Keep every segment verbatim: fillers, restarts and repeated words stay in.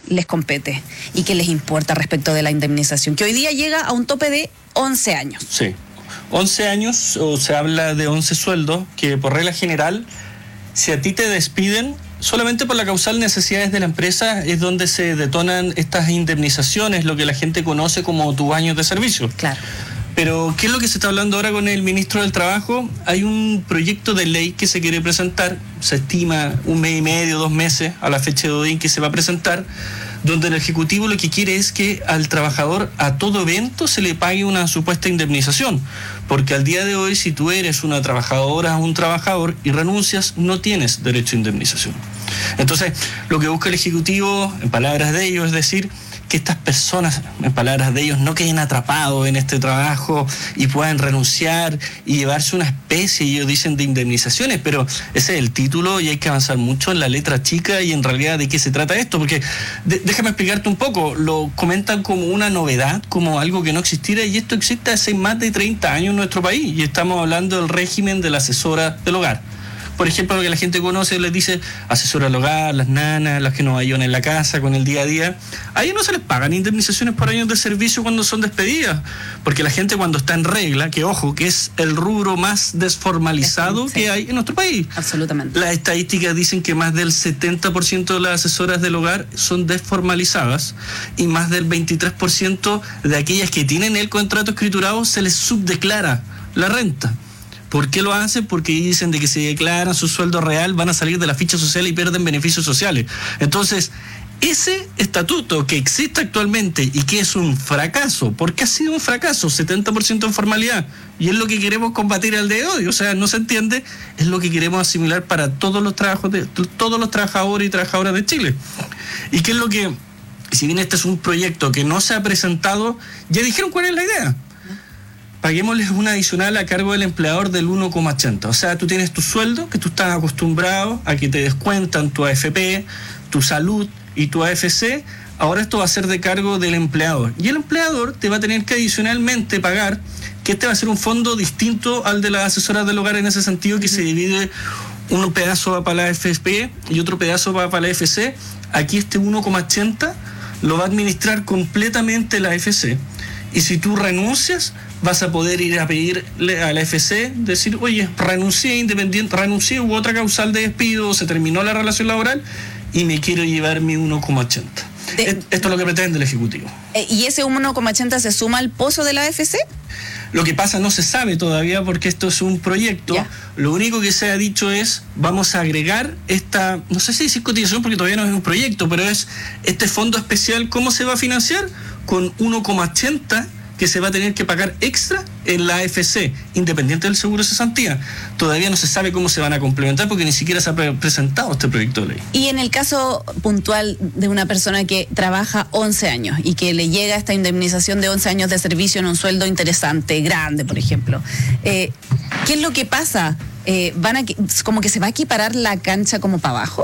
les compete y qué les importa respecto de la indemnización, que hoy día llega a un tope de once años. Sí, once años, o se habla de once sueldos, que por regla general, si a ti te despiden, solamente por la causal necesidades de la empresa es donde se detonan estas indemnizaciones, lo que la gente conoce como tus años de servicio. Claro. Pero, ¿qué es lo que se está hablando ahora con el ministro del Trabajo? Hay un proyecto de ley que se quiere presentar, se estima un mes y medio, dos meses a la fecha de hoy en que se va a presentar, donde el Ejecutivo lo que quiere es que al trabajador a todo evento se le pague una supuesta indemnización, porque al día de hoy si tú eres una trabajadora o un trabajador y renuncias no tienes derecho a indemnización. Entonces lo que busca el Ejecutivo, en palabras de ellos, es decir, que estas personas, en palabras de ellos, no queden atrapados en este trabajo y puedan renunciar y llevarse una especie, ellos dicen, de indemnizaciones, pero ese es el título y hay que avanzar mucho en la letra chica y en realidad de qué se trata esto, porque de, déjame explicarte un poco, lo comentan como una novedad, como algo que no existiera, y esto existe hace más de treinta años en nuestro país, y estamos hablando del régimen de la asesora del hogar. Por ejemplo, lo que la gente conoce, les dice asesora del hogar, las nanas, las que nos ayudan en la casa con el día a día. A ellos no se les pagan indemnizaciones por años de servicio cuando son despedidas, porque la gente cuando está en regla, que ojo, que es el rubro más desformalizado sí. que hay en nuestro país. Absolutamente. Las estadísticas dicen que más del setenta por ciento de las asesoras del hogar son desformalizadas y más del veintitrés por ciento de aquellas que tienen el contrato escriturado se les subdeclara la renta. ¿Por qué lo hacen? Porque dicen de que si declaran su sueldo real van a salir de la ficha social y pierden beneficios sociales. Entonces, ese estatuto que existe actualmente y que es un fracaso, porque ha sido un fracaso, setenta por ciento en formalidad, y es lo que queremos combatir al día de hoy, o sea, no se entiende, es lo que queremos asimilar para todos los trabajos de, todos los trabajadores y trabajadoras de Chile. ¿Y qué es lo que, si bien este es un proyecto que no se ha presentado, ya dijeron cuál es la idea? Paguémosles un adicional a cargo del empleador del uno coma ochenta. O sea, tú tienes tu sueldo, que tú estás acostumbrado a que te descuentan tu A F P, tu salud y tu A F C. Ahora esto va a ser de cargo del empleador. Y el empleador te va a tener que adicionalmente pagar, que este va a ser un fondo distinto al de las asesoras del hogar en ese sentido, que se divide, un pedazo va para la A F P y otro pedazo va para la A F C. Aquí este uno coma ochenta lo va a administrar completamente la A F C. Y si tú renuncias, vas a poder ir a pedirle a la A F C, decir, oye, renuncié independiente, renuncié, hubo otra causal de despido, se terminó la relación laboral y me quiero llevar mi uno coma ochenta. De... Esto es lo que pretende el Ejecutivo. ¿Y ese uno coma ochenta se suma al pozo de la A F C? Lo que pasa no se sabe todavía porque esto es un proyecto. Ya. Lo único que se ha dicho es, vamos a agregar esta, no sé si decir cotización porque todavía no es un proyecto, pero es este fondo especial, ¿cómo se va a financiar? Con uno coma ochenta que se va a tener que pagar extra en la A F C, independiente del seguro de cesantía. Todavía no se sabe cómo se van a complementar porque ni siquiera se ha pre- presentado este proyecto de ley. Y en el caso puntual de una persona que trabaja once años y que le llega esta indemnización de once años de servicio en un sueldo interesante, grande, por ejemplo, eh, ¿qué es lo que pasa? Eh, ¿van a, como que se va a equiparar la cancha como para abajo?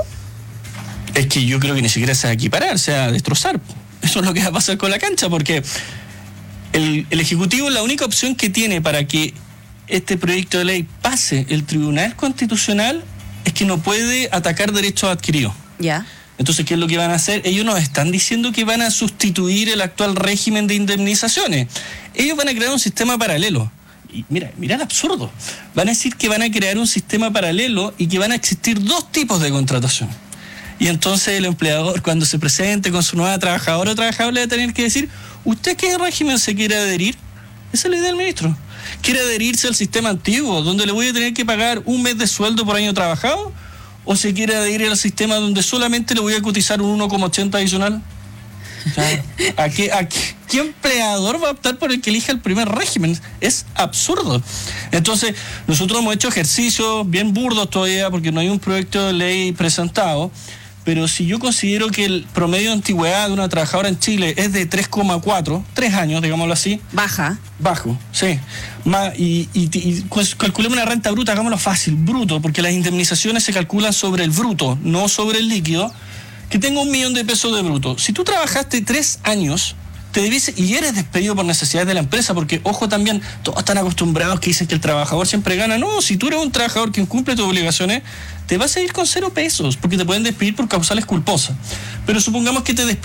Es que yo creo que ni siquiera se va a equiparar, se va a destrozar. Eso es lo que va a pasar con la cancha, porque El, el Ejecutivo, la única opción que tiene para que este proyecto de ley pase el Tribunal Constitucional es que no puede atacar derechos adquiridos. Ya. Entonces, ¿qué es lo que van a hacer? Ellos nos están diciendo que van a sustituir el actual régimen de indemnizaciones. Ellos van a crear un sistema paralelo. Y mira, mira el absurdo. Van a decir que van a crear un sistema paralelo y que van a existir dos tipos de contratación. Y entonces el empleador, cuando se presente con su nueva trabajadora o trabajador, le va a tener que decir, ¿usted qué régimen se quiere adherir? Esa es la idea del ministro. ¿Quiere adherirse al sistema antiguo, donde le voy a tener que pagar un mes de sueldo por año trabajado? ¿O se quiere adherir al sistema donde solamente le voy a cotizar un uno coma ochenta adicional? O sea, ¿a qué, a qué, qué empleador va a optar por el que elija el primer régimen? Es absurdo. Entonces, nosotros hemos hecho ejercicios bien burdos todavía porque no hay un proyecto de ley presentado. Pero si yo considero que el promedio de antigüedad de una trabajadora en Chile es de tres coma cuatro, tres años, digámoslo así. Baja. Bajo, sí. Más, y, y, y calculemos una renta bruta, hagámoslo fácil, bruto, porque las indemnizaciones se calculan sobre el bruto, no sobre el líquido. Que tengo un millón de pesos de bruto. Si tú trabajaste tres años, te debes, y eres despedido por necesidades de la empresa, porque, ojo, también, todos están acostumbrados que dicen que el trabajador siempre gana. No, si tú eres un trabajador que incumple tus obligaciones, te vas a ir con cero pesos, porque te pueden despedir por causales culposas. Pero supongamos que te despiden